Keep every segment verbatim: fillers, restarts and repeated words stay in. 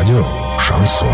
Радио «Шансон».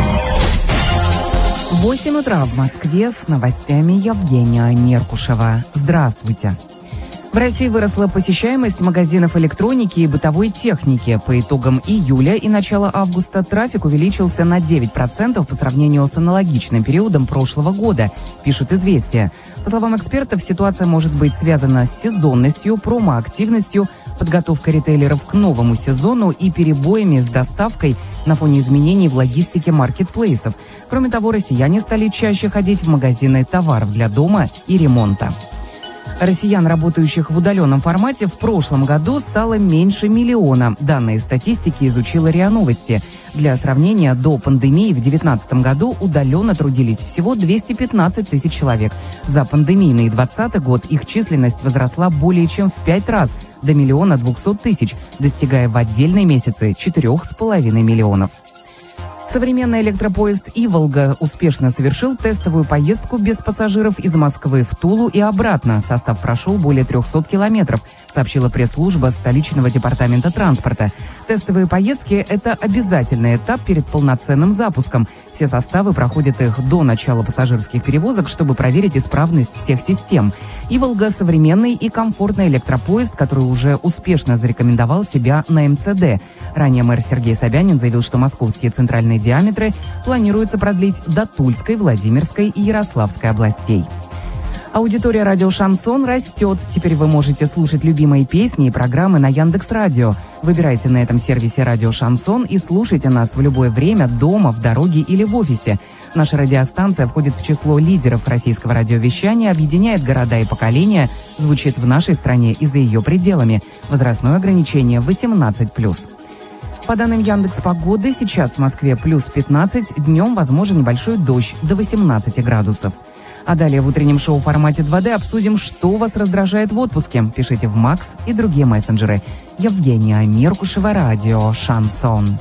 восемь утра в Москве, с новостями Евгения Меркушева. Здравствуйте. В России выросла посещаемость магазинов электроники и бытовой техники. По итогам июля и начала августа трафик увеличился на девять процентов по сравнению с аналогичным периодом прошлого года, пишут «Известия». По словам экспертов, ситуация может быть связана с сезонностью, промоактивностью, подготовкой ритейлеров к новому сезону и перебоями с доставкой на фоне изменений в логистике маркетплейсов. Кроме того, россияне стали чаще ходить в магазины товаров для дома и ремонта. Россиян, работающих в удаленном формате, в прошлом году стало меньше миллиона. Данные статистики изучила РИА Новости. Для сравнения, до пандемии в две тысячи девятнадцатом году удаленно трудились всего двести пятнадцать тысяч человек. За пандемийный двадцатый год их численность возросла более чем в пять раз, до миллиона двухсот тысяч, достигая в отдельные месяцы четырех с половиной миллионов. Современный электропоезд «Иволга» успешно совершил тестовую поездку без пассажиров из Москвы в Тулу и обратно. Состав прошел более трехсот километров, сообщила пресс-служба столичного департамента транспорта. Тестовые поездки – это обязательный этап перед полноценным запуском. Все составы проходят их до начала пассажирских перевозок, чтобы проверить исправность всех систем. «Иволга» – современный и комфортный электропоезд, который уже успешно зарекомендовал себя на эм цэ дэ. Ранее мэр Сергей Собянин заявил, что московские центральные диаметры планируется продлить до Тульской, Владимирской и Ярославской областей. Аудитория радио «Шансон» растет. Теперь вы можете слушать любимые песни и программы на Яндекс.Радио. Выбирайте на этом сервисе радио «Шансон» и слушайте нас в любое время, дома, в дороге или в офисе. Наша радиостанция входит в число лидеров российского радиовещания, объединяет города и поколения, звучит в нашей стране и за ее пределами. Возрастное ограничение восемнадцать плюс. По данным Яндекс.Погоды, сейчас в Москве плюс пятнадцать, днем возможен небольшой дождь до восемнадцати градусов. А далее в утреннем шоу в формате два дэ обсудим, что вас раздражает в отпуске. Пишите в Макс и другие мессенджеры. Евгения Меркушева, радио «Шансон».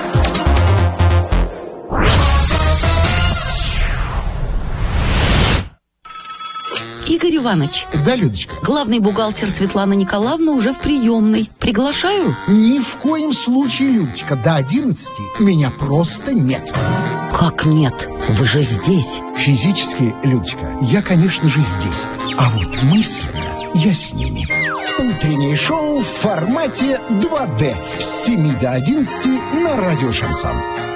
Игорь Иванович. Да, Людочка? Главный бухгалтер Светлана Николаевна уже в приемной. Приглашаю? Ни в коем случае, Людочка. До одиннадцати меня просто нет. Как нет? Вы же здесь. Физически, Людочка, я, конечно же, здесь. А вот мысленно я с ними. Утреннее шоу в формате два дэ с семи до одиннадцати на радио «Шансон».